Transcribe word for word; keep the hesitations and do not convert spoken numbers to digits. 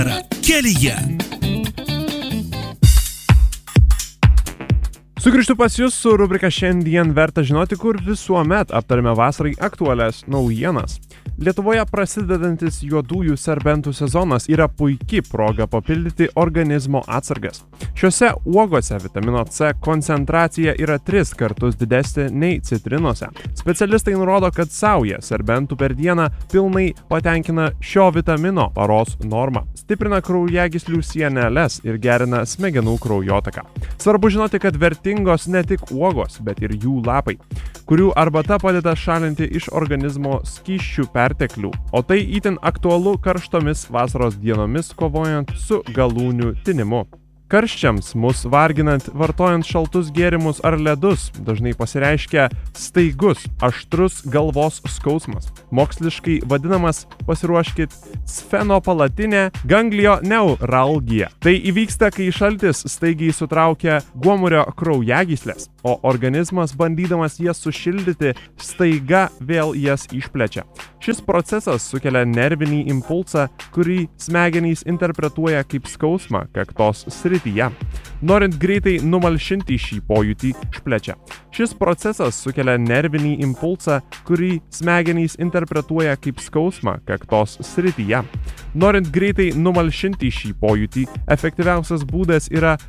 Kelyje. Sugrįžtu pas jūs su rubrika Šiandien verta žinoti, kur visuomet aptarime vasarai aktualias naujienas. Lietuvoje prasidedantis juodųjų serbentų sezonas yra puikiai proga papildyti organizmo atsargas. Šiuose uogose vitamino C koncentracija yra tris kartus didesnė nei citrinose. Specialistai nurodo, kad sauja serbentų per dieną pilnai patenkina šio vitamino paros normą, stiprina kraujagyslių sieneles ir gerina smegenų kraujotaką. Svarbu žinoti, kad vertingos ne tik uogos, bet ir jų lapai, kurių arbata padeda šalinti iš organizmo skysčių perteklių, o tai itin aktualu karštomis vasaros dienomis kovojant su galūnių tinimu. Karščiams mus varginant vartojant šaltus gėrimus ar ledus dažnai pasireiškia staigus, aštrus galvos skausmas. Moksliškai vadinamas, pasiruoškit, sfenopalatinė ganglioneuralgija. Tai įvyksta, kai šaltis staigiai sutraukia gomurio kraujagyslės, o organizmas, bandydamas jas sušildyti, staiga vėl jas išplečia. Šis procesas sukelia nervinį impulsą, kurį smegenys interpretuoja kaip skausmą kaktos srityje. Norint greitai numalšinti šį pojūtį, išplečia. Šis procesas sukelia nervinį impulsą, kurį smegenys interpretuoja kaip skausmą kaktos srityje. Norint greitai numalšinti šį pojūtį, efektyviausias būdas yra